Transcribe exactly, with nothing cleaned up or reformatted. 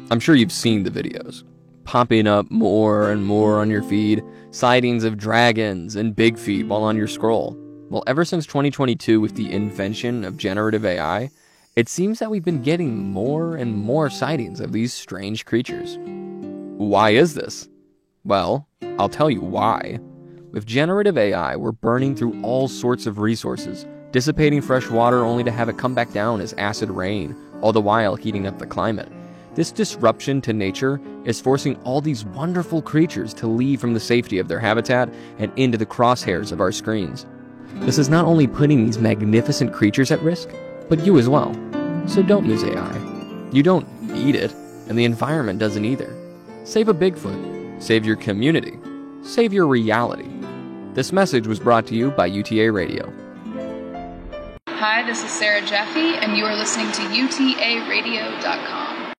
I'm sure you've seen the videos, popping up more and more on your feed, sightings of dragons and big feet while on your scroll. Well, ever since twenty twenty-two, with the invention of generative A I, it seems that we've been getting more and more sightings of these strange creatures. Why is this? Well, I'll tell you why. With generative A I, we're burning through all sorts of resources, dissipating fresh water only to have it come back down as acid rain, all the while heating up the climate. This disruption to nature is forcing all these wonderful creatures to leave from the safety of their habitat and into the crosshairs of our screens. This is not only putting these magnificent creatures at risk, but you as well. So don't use A I. You don't need it, and the environment doesn't either. Save a Bigfoot. Save your community. Save your reality. This message was brought to you by U T A Radio. Hi, this is Sarah Jaffe, and you are listening to U T A radio dot com.